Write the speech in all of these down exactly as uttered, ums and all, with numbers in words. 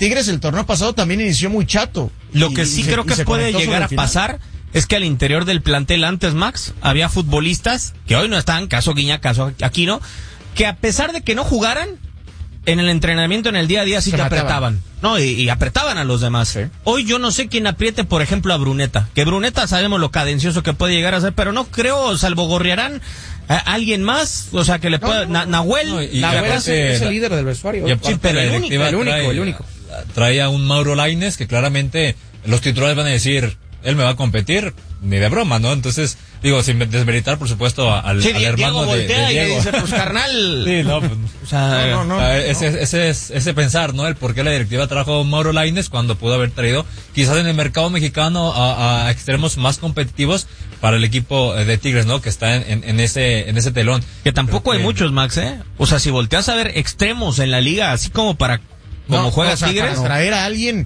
Tigres el torneo pasado también inició muy chato. Lo y, que sí creo se, que puede llegar a pasar es que al interior del plantel antes, Max, había futbolistas que hoy no están, caso Guiñac, caso Aquino, que a pesar de que no jugaran, en el entrenamiento, en el día a día, sí te apretaban. No, y, y apretaban a los demás. Sí. Hoy yo no sé quién apriete, por ejemplo, a Bruneta. Que Bruneta sabemos lo cadencioso que puede llegar a ser, pero no creo, salvo Gorriarán, a alguien más, o sea, que le pueda... No, no, Nahuel, no, y Nahuel es, es el líder del vestuario. Y sí, pero el único, el único, trae, el único. Trae a un Mauro Lainez que claramente los titulares van a decir, él me va a competir, ni de broma, ¿no? Entonces, digo, sin desmeritar, por supuesto, al, sí, al hermano Diego de, de Diego. Y dice, pues, carnal. Sí, no, pues, o sea, no, no, no, ese, ese, ese, ese pensar, ¿no? El por qué la directiva trajo a Mauro Lainez cuando pudo haber traído, quizás en el mercado mexicano, a, a extremos más competitivos para el equipo de Tigres, ¿no? Que está en, en, en ese, en ese telón. Que tampoco hay que... muchos, Max, ¿eh? O sea, si volteas a ver extremos en la liga, así como para, como no, juega o sea, Tigres. Para traer a alguien.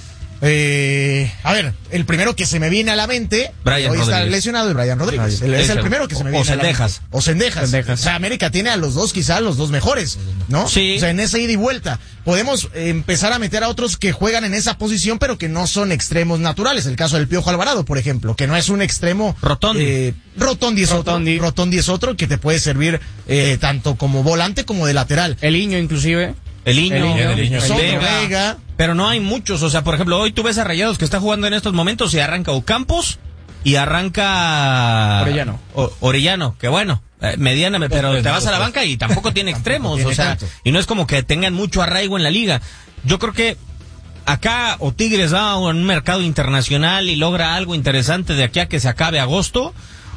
Eh, a ver, el primero que se me viene a la mente, Brian hoy Rodríguez. está lesionado, y Brian Rodríguez. Brian. Es el primero que se me viene o a la mente. O Cendejas. Cendejas. O sea, América tiene a los dos, quizás los dos mejores, ¿no? Sí. O sea, en esa ida y vuelta. Podemos eh, empezar a meter a otros que juegan en esa posición, pero que no son extremos naturales. El caso del Piojo Alvarado, por ejemplo, que no es un extremo. Rotondi. Eh, Rotondi es Rotondi. otro. Rotondi es otro que te puede servir eh, tanto como volante como de lateral. El Iño, inclusive. El Iño, El Iño, el Iño. Soto, Vega. Vega. Pero no hay muchos, o sea, por ejemplo, hoy tú ves a Rayados que está jugando en estos momentos y arranca Ocampos y arranca Orellano. O, Orellano, que bueno, eh, mediana, pero te vas a la banca y tampoco tiene extremos, tiene o sea, tanto. y no es como que tengan mucho arraigo en la liga. Yo creo que acá o Tigres va a un mercado internacional y logra algo interesante de aquí a que se acabe agosto,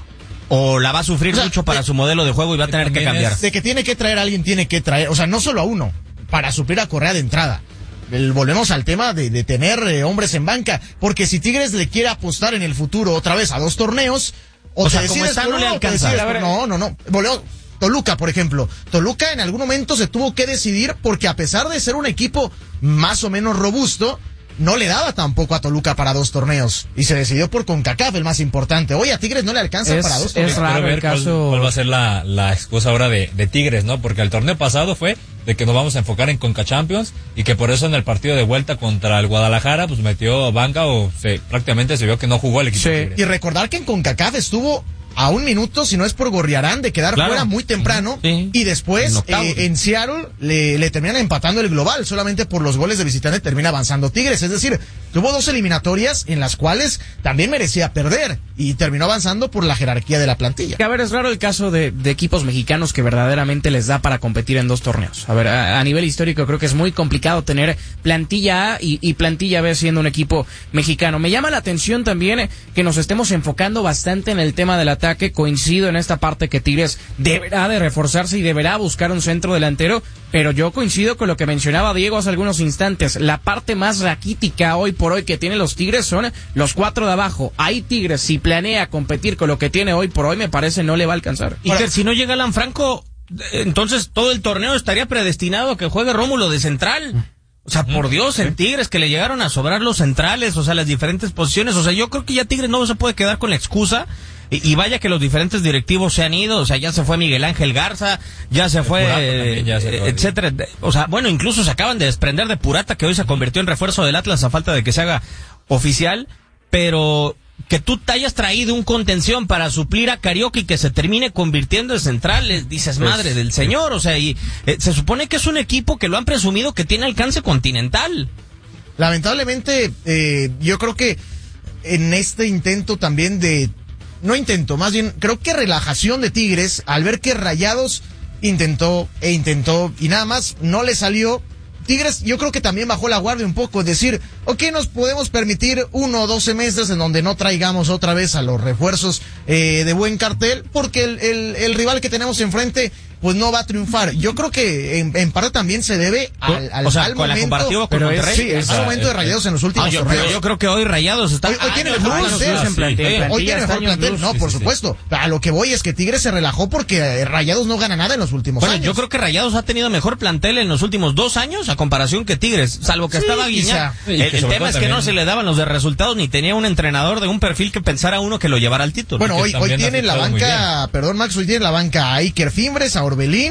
o la va a sufrir O sea, mucho para de, su modelo de juego y va a tener que cambiar. Es de que tiene que traer a alguien, tiene que traer, o sea, no solo a uno, para suplir a Correa de entrada. El, volvemos al tema de, de tener eh, hombres en banca, porque si Tigres le quiere apostar en el futuro otra vez a dos torneos, o, o te sea, como decides está, por no le uno, o te alcanza. decides por- no, no, no. Volvemos. Toluca, por ejemplo. Toluca en algún momento se tuvo que decidir porque a pesar de ser un equipo más o menos robusto, no le daba tampoco a Toluca para dos torneos. Y se decidió por CONCACAF, el más importante. Hoy a Tigres no le alcanza Es- para dos es torneos. raro. Quiero ver el caso- cuál, cuál va a ser la, la excusa ahora de, de Tigres, ¿no? Porque el torneo pasado fue de que nos vamos a enfocar en Conca Champions y que por eso en el partido de vuelta contra el Guadalajara pues metió banca o se, prácticamente se vio que no jugó el equipo Sí. de Tigres. Y recordar que en CONCACAF estuvo a un minuto, si no es por Gorriarán, de quedar Claro. fuera muy temprano. Sí. Y después, En octavos. eh, en Seattle, le, le terminan empatando el global. Solamente por los goles de visitante termina avanzando Tigres. Es decir, tuvo dos eliminatorias en las cuales también merecía perder. Y terminó avanzando por la jerarquía de la plantilla. Que, a ver, es raro el caso de, de equipos mexicanos que verdaderamente les da para competir en dos torneos. A ver, a, a nivel histórico creo que es muy complicado tener plantilla A y, y plantilla B siendo un equipo mexicano. Me llama la atención también eh, que nos estemos enfocando bastante en el tema del ataque. Coincido en esta parte que Tigres deberá de reforzarse y deberá buscar un centro delantero, pero yo coincido con lo que mencionaba Diego hace algunos instantes. La parte más raquítica hoy por hoy que tienen los Tigres son los cuatro de abajo. Ahí Tigres, si planea competir con lo que tiene hoy por hoy, me parece no le va a alcanzar. Y que si no llega Alan Franco, entonces todo el torneo estaría predestinado a que juegue Rómulo de central. O sea, por Dios, en Tigres que le llegaron a sobrar los centrales, o sea, las diferentes posiciones. O sea, yo creo que ya Tigres no se puede quedar con la excusa. Y, y vaya que los diferentes directivos se han ido, o sea, ya se fue Miguel Ángel Garza, ya se fue, Purata eh, también ya se fue. etcétera. O sea, bueno, incluso se acaban de desprender de Purata, que hoy se convirtió en refuerzo del Atlas a falta de que se haga oficial, pero que tú te hayas traído un contención para suplir a Carioca y que se termine convirtiendo en centrales, dices, madre del señor, o sea, y eh, se supone que es un equipo que lo han presumido que tiene alcance continental. Lamentablemente, eh, yo creo que en este intento también de... No intento, más bien, creo que relajación de Tigres, al ver que Rayados intentó e intentó y nada más no le salió. Tigres yo creo que también bajó la guardia un poco, es decir, ok, nos podemos permitir uno o dos semestres en donde no traigamos otra vez a los refuerzos eh, de buen cartel, porque el, el, el rival que tenemos enfrente pues no va a triunfar. Yo creo que en, en parte también se debe al, al O sea, mal con momento, la comparativa con pero es- Monterrey. sí, es Ah, el momento de es- Rayados en los últimos Ah, yo, torneos. pero yo creo que hoy Rayados está... Hoy, hoy tiene mejor años plantel. luz en plantel. Sí, Hoy tiene está mejor años plantel, luz, no, sí, por sí, supuesto. A lo que voy es que Tigres se relajó porque eh, Rayados no gana nada en los últimos Bueno, años. yo creo que Rayados ha tenido mejor plantel en los últimos dos años a comparación que Tigres, salvo que Sí, estaba quizá. Guiñac. Y El, que el sobre tema todo es que también- no se le daban los de resultados ni tenía un entrenador de un perfil que pensara uno que lo llevara al título. Bueno, que hoy, hoy también ha tiene en la fichado muy banca, perdón Max, hoy tiene en la banca a Iker Fimbres, a Orbelín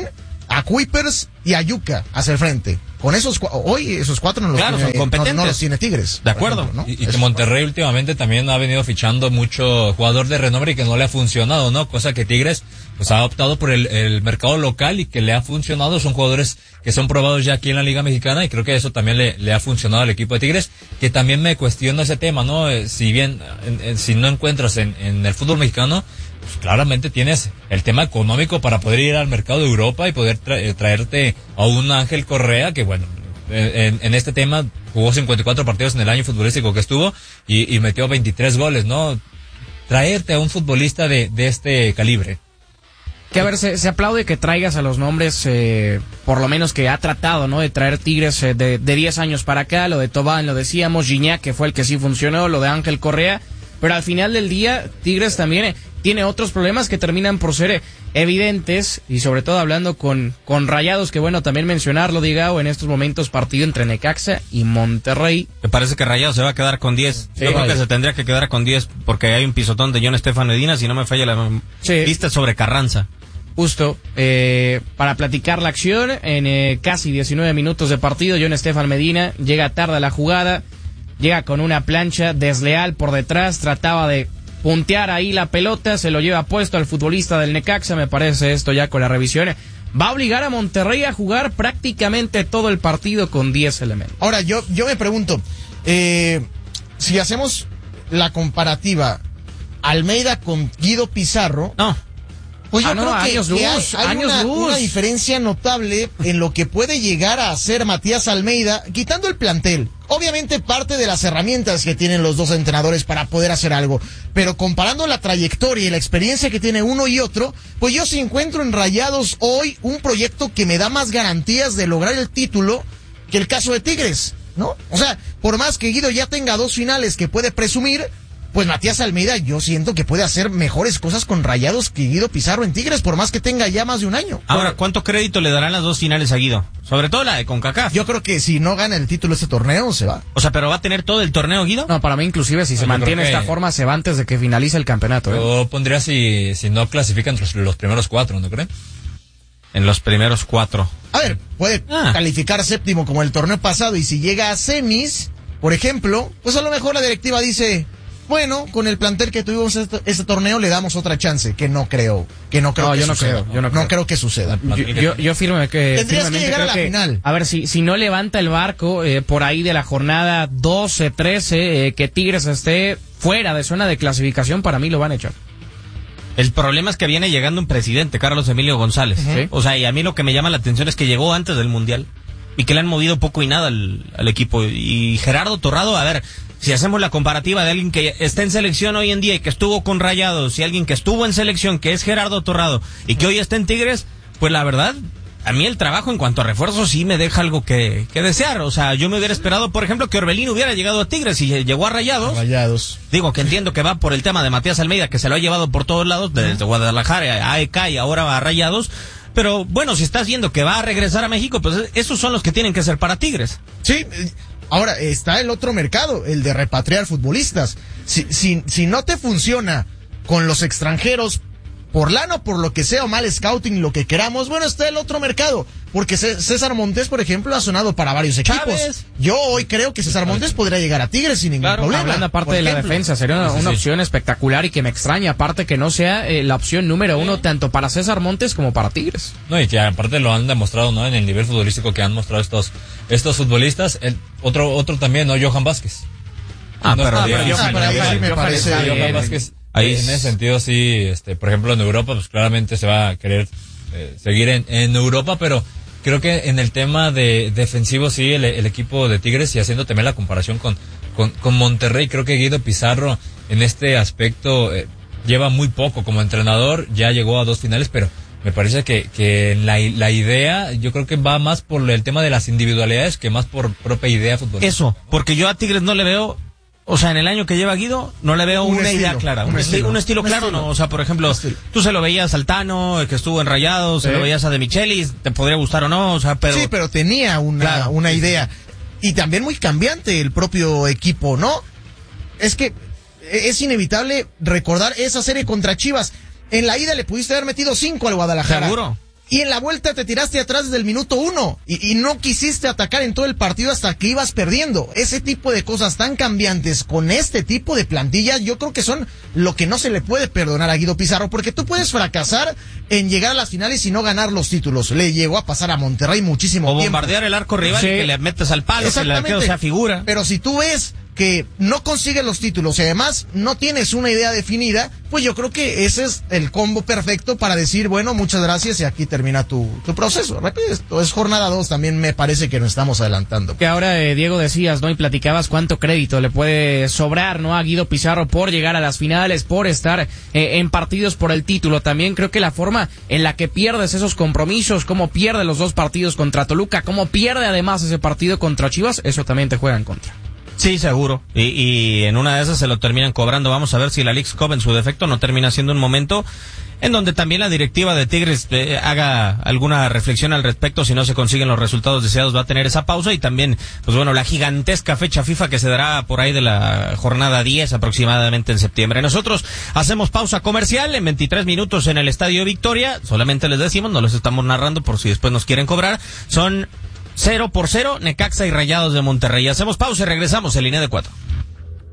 a Kuipers y a Yuca hacia el frente. Con esos cua- hoy esos cuatro no los, Claro, tiene, son competentes. no, no los tiene Tigres. De acuerdo. Por ejemplo, ¿no? Y, y que Es- Monterrey últimamente también ha venido fichando mucho jugador de renombre y que no le ha funcionado, ¿no? Cosa que Tigres pues ha optado por el, el mercado local y que le ha funcionado. Son jugadores que son probados ya aquí en la Liga Mexicana y creo que eso también le, le ha funcionado al equipo de Tigres, que también me cuestiono ese tema, ¿no? Eh, si bien, en, en, si no encuentras en, en el fútbol mexicano, pues claramente tienes el tema económico para poder ir al mercado de Europa y poder tra- eh, traerte a un Ángel Correa que, bueno, en, en este tema jugó cincuenta y cuatro partidos en el año futbolístico que estuvo y, y metió veintitrés goles, ¿no? Traerte a un futbolista de, de este calibre. Que a ver, se, se aplaude que traigas a los nombres, eh, por lo menos que ha tratado, ¿no? De traer Tigres eh, de, de diez años para acá, lo de Tobán, lo decíamos, Gignac, que fue el que sí funcionó, lo de Ángel Correa, pero al final del día, Tigres también eh, tiene otros problemas que terminan por ser eh, evidentes, y sobre todo hablando con, con Rayados, que bueno, también mencionarlo, Digao, en estos momentos partido entre Necaxa y Monterrey. Me parece que Rayados se va a quedar con diez. Sí, Yo creo vale. que se tendría que quedar con diez porque hay un pisotón de John Estefan Medina, si no me falla la Sí. vista sobre Carranza. Justo, eh, para platicar la acción, en eh, casi diecinueve minutos de partido, John Estefan Medina llega tarde a la jugada, llega con una plancha desleal por detrás, trataba de puntear ahí la pelota, se lo lleva puesto al futbolista del Necaxa, me parece esto ya con la revisión. Va a obligar a Monterrey a jugar prácticamente todo el partido con diez elementos. Ahora, yo, yo me pregunto, eh, si hacemos la comparativa Almeida con Guido Pizarro, No. pues yo Ah, no, creo que, años que luz, hay, hay años una, luz. una diferencia notable en lo que puede llegar a hacer Matías Almeida, quitando el plantel. Obviamente parte de las herramientas que tienen los dos entrenadores para poder hacer algo, pero comparando la trayectoria y la experiencia que tiene uno y otro, pues yo sí encuentro en Rayados hoy un proyecto que me da más garantías de lograr el título que el caso de Tigres, ¿no? O sea, por más que Guido ya tenga dos finales que puede presumir, pues Matías Almeida yo siento que puede hacer mejores cosas con Rayados que Guido Pizarro en Tigres, por más que tenga ya más de un año. Ahora, ¿cuánto crédito le darán las dos finales a Guido? Sobre todo la de CONCACAF. Yo creo que si no gana el título este torneo, se va. O sea, ¿pero va a tener todo el torneo Guido? No, para mí inclusive si se Yo mantiene creo que- esta forma se va antes de que finalice el campeonato. ¿eh? Yo pondría si, si no clasifican los, los primeros cuatro, ¿no creen? En los primeros cuatro. A ver, puede Ah. calificar séptimo como el torneo pasado y si llega a semis, por ejemplo, pues a lo mejor la directiva dice, bueno, con el plantel que tuvimos este, este torneo le damos otra chance, que no creo, que no creo No, que yo no suceda. creo, yo no creo. creo que suceda. Yo, yo, yo firme que Tendrías que firmemente llegar a creo la que, final. a ver, si, si no levanta el barco eh, por ahí de la jornada doce, trece, eh, que Tigres esté fuera de zona de clasificación, para mí lo van a echar. El problema es que viene llegando un presidente, Carlos Emilio González. Ujú. O sea, y a mí lo que me llama la atención es que llegó antes del Mundial y que le han movido poco y nada al, al equipo. Y Gerardo Torrado, a ver, si hacemos la comparativa de alguien que está en selección hoy en día y que estuvo con Rayados y alguien que estuvo en selección, que es Gerardo Torrado y que hoy está en Tigres, pues la verdad, a mí el trabajo en cuanto a refuerzos sí me deja algo que, que desear. O sea, yo me hubiera esperado, por ejemplo, que Orbelín hubiera llegado a Tigres y llegó a Rayados. Rayados. Digo que entiendo que va por el tema de Matías Almeida, que se lo ha llevado por todos lados, desde Guadalajara a A E K y ahora a Rayados. Pero bueno, si estás viendo que va a regresar a México, pues esos son los que tienen que ser para Tigres. Sí, eh, ahora está el otro mercado, el de repatriar futbolistas. Si, si, si no te funciona con los extranjeros, por lana o por lo que sea, o mal scouting, lo que queramos, bueno, está el otro mercado. Porque Cé- César Montes, por ejemplo, ha sonado para varios equipos. Chávez. Yo hoy creo que César Montes podría llegar a Tigres sin ningún Claro, problema. Hablando aparte por de la ejemplo. defensa, sería una, Sí, sí, una sí. opción espectacular y que me extraña, aparte que no sea eh, la opción número uno tanto para César Montes como para Tigres. No, y que aparte lo han demostrado, ¿no? En el nivel futbolístico que han mostrado estos, estos futbolistas. El, otro, otro también, ¿no? Johan Vázquez. Ah, No pero está Johan- bien. Ah, pero ahí sí me Johan parece- está Johan bien. Vázquez, Ahí eh, es- en ese sentido sí, este, por ejemplo en Europa, pues claramente se va a querer eh, seguir en, en Europa, pero creo que en el tema de defensivo sí, el, el equipo de Tigres, y haciendo también la comparación con, con, con Monterrey, creo que Guido Pizarro en este aspecto eh, lleva muy poco como entrenador, ya llegó a dos finales, pero me parece que, que la, la idea, yo creo que va más por el tema de las individualidades que más por propia idea futbolística. Eso, porque yo a Tigres no le veo, o sea, en el año que lleva Guido, no le veo Un una idea estilo, clara. un Un, esti- estilo. un estilo Un claro, estilo. ¿no? O sea, por ejemplo, Un estilo. tú se lo veías al Tano, el que estuvo en Rayados, se Sí. lo veías a De Michelis, te podría gustar o no, o sea, pero... Sí, pero tenía una, Claro. una idea. Y también muy cambiante el propio equipo, ¿no? Es que es inevitable recordar esa serie contra Chivas. En la ida le pudiste haber metido cinco al Guadalajara. Seguro. y en la vuelta te tiraste atrás desde el minuto uno y, y no quisiste atacar en todo el partido hasta que ibas perdiendo. Ese tipo de cosas tan cambiantes con este tipo de plantillas, yo creo que son lo que no se le puede perdonar a Guido Pizarro, porque tú puedes fracasar en llegar a las finales y no ganar los títulos. Le llegó a pasar a Monterrey muchísimo o tiempo. bombardear el arco rival Sí. y que le metes al palo, que el arquero sea figura. Pero si tú ves que no consigues los títulos y además no tienes una idea definida, pues yo creo que ese es el combo perfecto para decir, bueno, muchas gracias y aquí termina tu, tu proceso. Repito, es jornada dos, también me parece que nos estamos adelantando. Que ahora, eh, Diego, decías, ¿no? Y platicabas cuánto crédito le puede sobrar, ¿no? A Guido Pizarro por llegar a las finales, por estar eh, en partidos por el título. También creo que la forma en la que pierdes esos compromisos, cómo pierde los dos partidos contra Toluca, cómo pierde además ese partido contra Chivas, eso también te juega en contra. Sí, seguro. Y, y en una de esas se lo terminan cobrando. Vamos a ver si la Leagues Cup en su defecto no termina siendo un momento en donde también la directiva de Tigres eh, haga alguna reflexión al respecto. Si no se consiguen los resultados deseados, va a tener esa pausa. Y también, pues bueno, la gigantesca fecha FIFA que se dará por ahí de la jornada diez aproximadamente en septiembre. Nosotros hacemos pausa comercial en veintitrés minutos en el Estadio Victoria. Solamente les decimos, no los estamos narrando por si después nos quieren cobrar. Son cero por cero, Necaxa y Rayados de Monterrey. Hacemos pausa y regresamos en Línea de Cuatro.